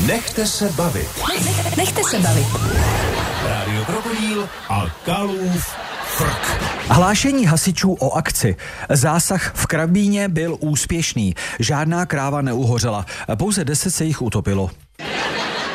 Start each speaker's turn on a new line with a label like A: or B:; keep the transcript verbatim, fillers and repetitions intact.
A: Nechte se bavit.
B: Nechte se bavit.
A: Rádio Krokodýl a Kalův frk.
C: Hlášení hasičů o akci. Zásah v Krabíně byl úspěšný. Žádná kráva neuhořela. Pouze deset se jich utopilo.